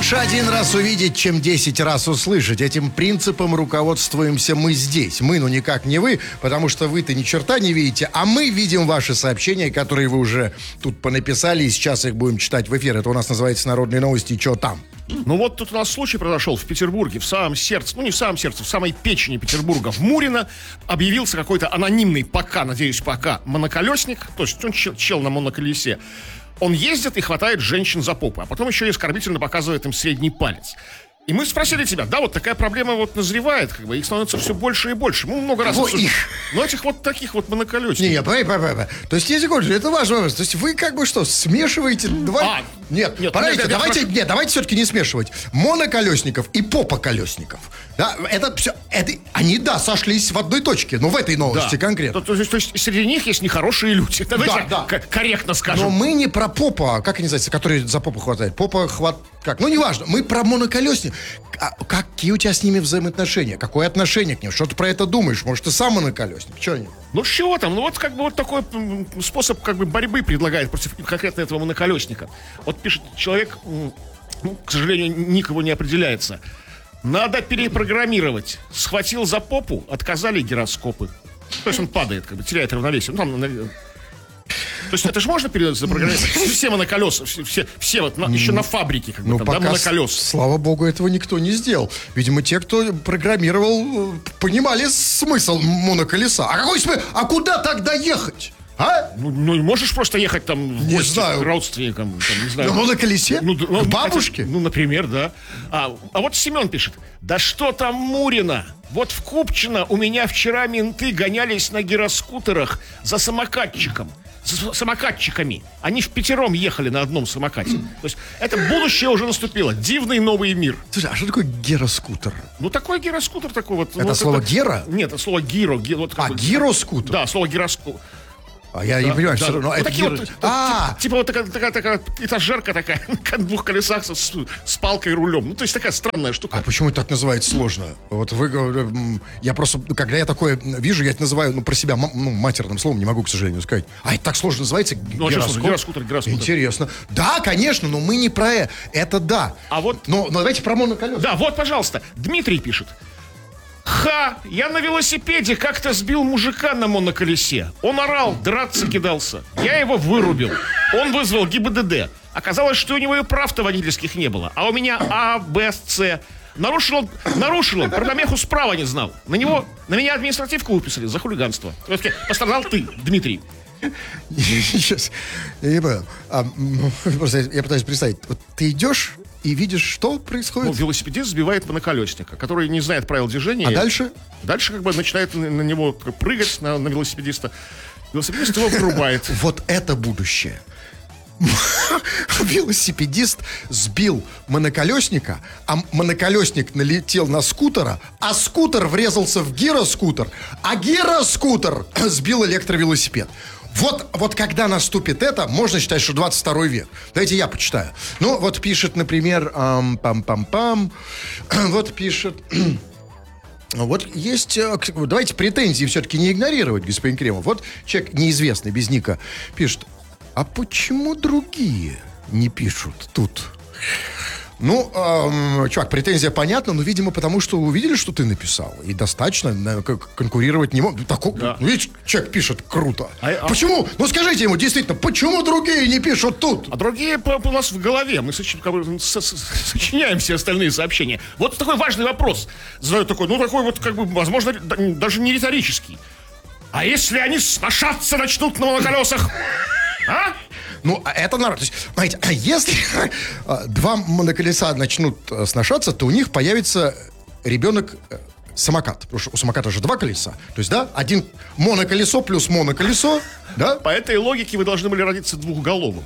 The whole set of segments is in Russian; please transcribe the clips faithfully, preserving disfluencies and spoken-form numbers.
Лучше один раз увидеть, чем десять раз услышать. Этим принципом руководствуемся мы здесь. Мы, ну никак не вы, потому что вы-то ни черта не видите, а мы видим ваши сообщения, которые вы уже тут понаписали, и сейчас их будем читать в эфир. Это у нас называется «Народные новости». И что там? Ну вот тут у нас случай произошел в Петербурге, в самом сердце, ну не в самом сердце, в самой печени Петербурга, в Мурино объявился какой-то анонимный, пока, надеюсь, пока, моноколесник, то есть он чел, чел на моноколесе. Он ездит и хватает женщин за попу, а потом еще и оскорбительно показывает им средний палец. И мы спросили тебя, да, вот такая проблема вот назревает, как бы, их становится все больше и больше. Мы много раз... Во их. Но этих вот таких вот моноколесников. Не, не, погоди, погоди, погоди. То есть, если хочешь, это ваш вопрос. То есть, вы как бы что, смешиваете два... А, нет, нет, подождите, нет, давайте, нет, нет, давайте все-таки не смешивать моноколесников и попоколесников. Да, это все, это, они, да, сошлись в одной точке, но в этой новости да. конкретно. То, то, есть, то есть, среди них есть нехорошие люди. Давайте да, да. корректно скажем. Но мы не про попа, как они называются, которые за попу хватает. Попа хват... Как? Ну, неважно. Мы про моноколесник. А какие у тебя с ними взаимоотношения? Какое отношение к ним? Что ты про это думаешь? Может, ты сам моноколесник? Что они? Ну, с чего там? Ну, вот как бы вот такой способ как бы борьбы предлагает против конкретно этого моноколесника. Вот пишет человек, ну, к сожалению, ник его не определяется. Надо перепрограммировать. Схватил за попу, отказали гироскопы. То есть он падает, как бы теряет равновесие. Ну, там... То есть это же можно перепрограммировать? Все моноколеса, все, все, все вот на, еще на фабрике, как бы, ну, там, пока, да, моноколеса. Слава богу, этого никто не сделал. Видимо, те, кто программировал, понимали смысл моноколеса. А какой смысл? А куда тогда ехать? А? Ну, ну, можешь просто ехать там в не гости знаю. к родственникам. Там, не знаю. На моноколесе? Ну, ну, к бабушке? Это, ну, например, да. А, а вот Семен пишет. Да что там Мурино? Вот в Купчино у меня вчера менты гонялись на гироскутерах за самокатчиком. С самокатчиками. Они впятером ехали на одном самокате. То есть это будущее уже наступило. Дивный новый мир. Слушай, а что такое гироскутер? Ну, такой гироскутер такой вот. Это ну, слово это... гиро? Нет, это слово гиро. гиро вот, а, бы... гироскутер? Да, слово гироскутер. А я да, не понимаю, да. все равно. Вот это гиро... вот, а типа, типа вот такая, такая, такая этажерка такая на двух колесах с, с палкой и рулем. Ну, то есть такая странная штука. А почему это так называется сложно? Вот вы, я просто, когда я такое вижу, я это называю, ну, про себя, ну, матерным словом не могу, к сожалению, сказать. А это так сложно называется? Ну, гироскутер, гироскутер, гироскутер. Интересно. Да, конечно, но мы не про это. Это да. А вот... Но, но давайте про моноколеса. Да, вот, пожалуйста, Дмитрий пишет. Ха! Я на велосипеде как-то сбил мужика на моноколесе. Он орал, драться кидался. Я его вырубил. Он вызвал ГИБДД. Оказалось, что у него и прав-то водительских не было. А у меня А, Б, С. Нарушил он, нарушил он, про домеху справа не знал. На него, на меня административку выписали за хулиганство. Пострадал ты, Дмитрий. Сейчас, я не понял. А, просто я пытаюсь представить. Вот ты идешь и видишь, что происходит? Ну, велосипедист сбивает моноколесника, который не знает правил движения. А дальше? Дальше как бы начинает на, на него прыгать, на, на велосипедиста. Велосипедист его вырубает. Вот это будущее. Велосипедист сбил моноколесника, а моноколесник налетел на скутера, а скутер врезался в гироскутер, а гироскутер сбил электровелосипед. Вот, вот когда наступит это, можно считать, что двадцать второй век. Давайте я почитаю. Ну, вот пишет, например, эм, пам-пам-пам. Вот пишет... Вот есть... Давайте претензии все-таки не игнорировать, господин Кремов. Вот человек неизвестный, без ника, пишет: а почему другие не пишут тут? Ну, эм, чувак, претензия понятна, но, видимо, потому что увидели, что ты написал, и достаточно э, конкурировать не может. Да. Ну, видишь, человек пишет круто. А, а... Почему? Ну, скажите ему, действительно, почему другие не пишут тут? А другие у нас в голове. Мы соч... сочиняем все остальные сообщения. Вот такой важный вопрос. Задают такой, ну, такой вот, как бы, возможно, даже не риторический. А если они сношаться начнут на моноколесах? А? Ну, это нормально. То есть, знаете, а если два моноколеса начнут сношаться, то у них появится ребенок самокат. Потому что у самоката же два колеса. То есть, да, один моноколесо плюс моноколесо, да? По этой логике вы должны были родиться двухголовым.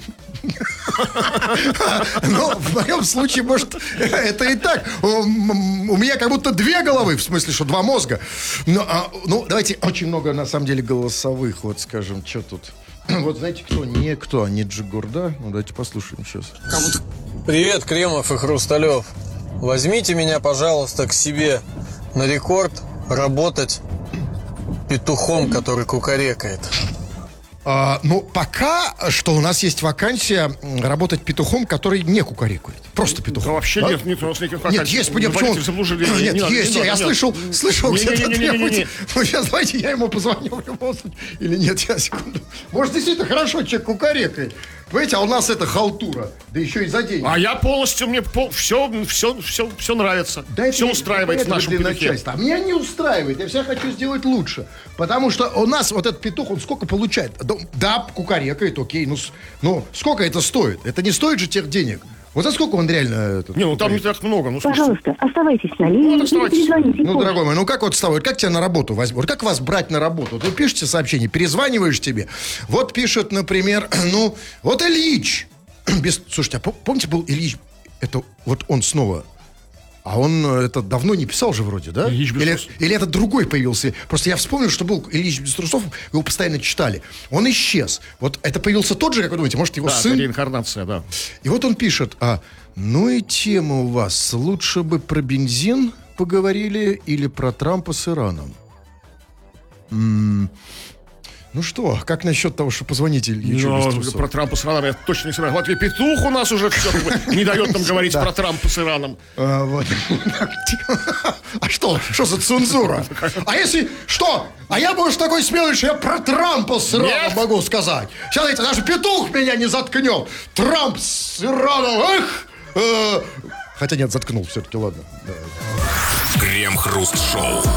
Ну, в моем случае, может, это и так. У меня как будто две головы, в смысле, что два мозга. Ну, давайте, очень много, на самом деле, голосовых. Вот, скажем, что тут... Вот знаете, кто? Не кто, а не Джигурда. Ну, давайте послушаем сейчас. Привет, Кремов и Хрусталев. Возьмите меня, пожалуйста, к себе на рекорд работать петухом, который кукарекает. А, ну, пока что у нас есть вакансия м, работать петухом, который не кукарекает. Просто петухом. Да вообще Да? нет, нет, у нас никаких Нет, вакансий. есть, Не почему вводите он- в заблуждение. Нет, Не надо, есть, не я, я надо, слышал, нет. слышал, где-то Не-не-не-не-не-не. требуете. Ну, сейчас, давайте я ему позвоню в любом случае. Или нет, сейчас, секунду. Может, действительно хорошо, человек кукарекает. Понимаете, а у нас это халтура. Да еще и за деньги. А я полностью, мне пол, все, все, все, все нравится. Да все это- устраивает в это нашем для петухе. начальства. А меня не устраивает. Я всегда хочу сделать лучше. Потому что у нас вот этот петух, он сколько получает? Да, да, кукарекает, окей. Ну, с- ну, сколько это стоит? Это не стоит же тех денег. Вот за сколько он реально... Этот, Не, ну там не так много. Ну, слушайте. Пожалуйста, оставайтесь на линии Вот и оставайтесь. перезвоните Ну, позже. дорогой мой, ну как вот с тобой, как тебя на работу возьмут? Вот как вас брать на работу? Вот вы пишете сообщение, перезваниваешь тебе. Вот пишет, например, ну, вот Ильич. Без, слушайте, а пом- помните, был Ильич, это вот он снова... А он э, это давно не писал же вроде, да? Ильич без или, трусов. или этот другой появился? Просто я вспомнил, что был Ильич без трусов, его постоянно читали. Он исчез. Вот это появился тот же, как вы думаете, может, его Да, сын? это реинкарнация, да. И вот он пишет, а, ну и тема у вас, лучше бы про бензин поговорили или про Трампа с Ираном? М, ну что, как насчет того, что позвоните Ильичу без Но трусов? про Трампа с Ираном я точно не собираюсь. Вот и петух у нас уже все не дает нам говорить про Трампа с Ираном. А, вот. А что? Что за цензура? А если... Что? А я, может, такой смелый, что я про Трампа с Ираном Нет. могу сказать. Сейчас, знаете, даже петух меня не заткнет. Трамп с Ираном, эх! Э, Хотя нет, заткнул все-таки, ладно. Да. Крем-хруст-шоу.